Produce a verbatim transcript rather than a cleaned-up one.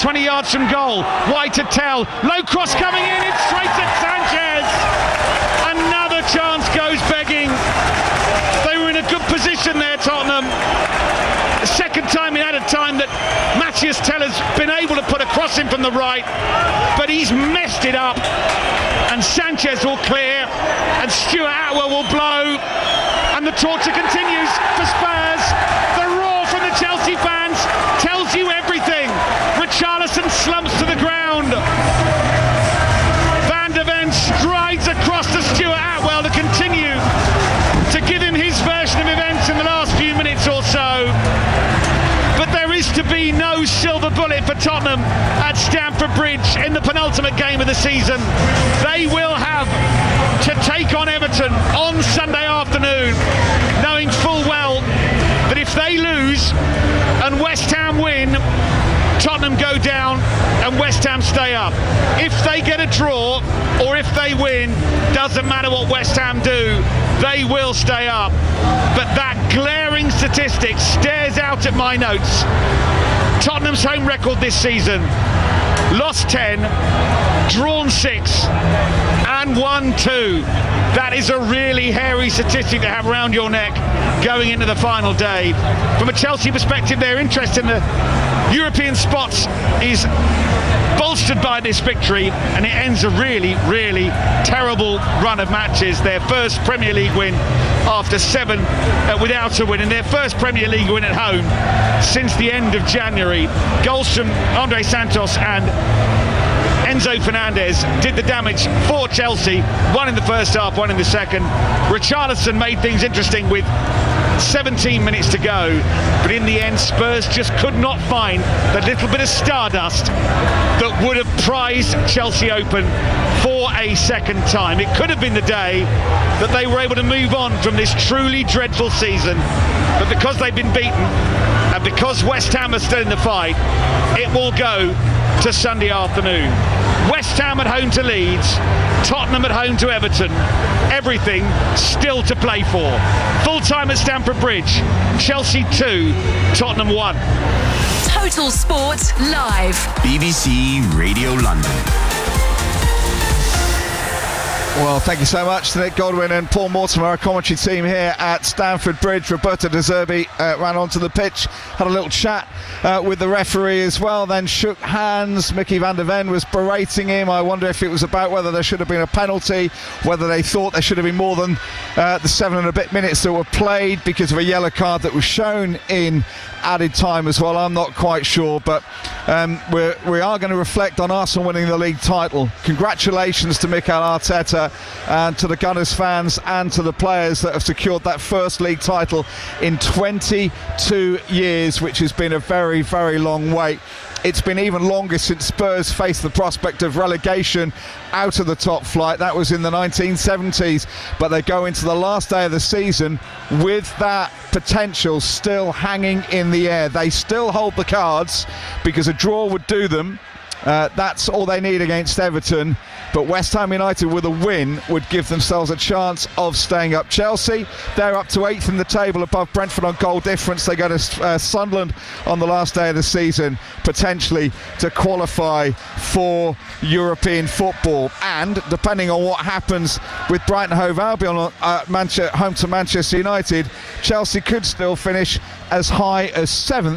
twenty yards from goal. Wide to Tell. Low cross coming in. It's straight at Sanchez. Another chance goes begging. They were in a good position there, Tottenham. The second time in added time that Matthias Tell has been able to put a cross in from the right, but he's messed it up. And Sanchez will clear, and Stuart Atwell will blow, and the torture continues for Spurs. The roar from the Chelsea fans tells you everything. Richarlison slumps to the ground. Van de Ven strides across to Stuart Atwell to continue to give him his version of events in the last few minutes or so. But there is to be no silver bullet for Tottenham at Stamford Bridge in the penultimate game of the season. They will have to take on Everton on Sunday afternoon, knowing full well that if they lose and West Ham win, Tottenham go down and West Ham stay up. If they get a draw or if they win, doesn't matter what West Ham do, they will stay up. But that glaring statistic stares out at my notes. Tottenham's home record this season: lost ten, drawn six and won two. That is a really hairy statistic to have around your neck going into the final day. From a Chelsea perspective, their interest in the European spots is bolstered by this victory, and it ends a really, really terrible run of matches. Their first Premier League win after seven uh, without a win, and their first Premier League win at home since the end of January. Goals from Andre Santos and Enzo Fernandez did the damage for Chelsea, one in the first half, one in the second. Richarlison made things interesting with seventeen minutes to go, but in the end Spurs just could not find that little bit of stardust that would have prized Chelsea open for a second time. It could have been the day that they were able to move on from this truly dreadful season, but because they've been beaten and because West Ham are still in the fight, it will go to Sunday afternoon. West Ham at home to Leeds, Tottenham at home to Everton. Everything still to play for. Full time at Stamford Bridge. Chelsea two, Tottenham one. Total Sport Live. B B C Radio London. Well, thank you so much to Nick Godwin and Paul Mortimer, our commentary team here at Stamford Bridge. Roberto De Zerbi uh, ran onto the pitch, had a little chat uh, with the referee as well, then shook hands. Mickey van der Ven was berating him. I wonder if it was about whether there should have been a penalty, whether they thought there should have been more than uh, the seven and a bit minutes that were played because of a yellow card that was shown in added time as well. I'm not quite sure, but um, we're, we are going to reflect on Arsenal winning the league title. Congratulations to Mikel Arteta and to the Gunners fans and to the players that have secured that first league title in twenty-two years, which has been a very, very long wait. It's been even longer since Spurs faced the prospect of relegation out of the top flight. That was in the nineteen seventies, but they go into the last day of the season with that potential still hanging in the air. They still hold the cards because a draw would do them. Uh, that's all they need against Everton, but West Ham United with a win would give themselves a chance of staying up. Chelsea, they're up to eighth in the table above Brentford on goal difference. They go to uh, Sunderland on the last day of the season, potentially to qualify for European football. And depending on what happens with Brighton Hove Albion uh, Manchester, home to Manchester United, Chelsea could still finish as high as seventh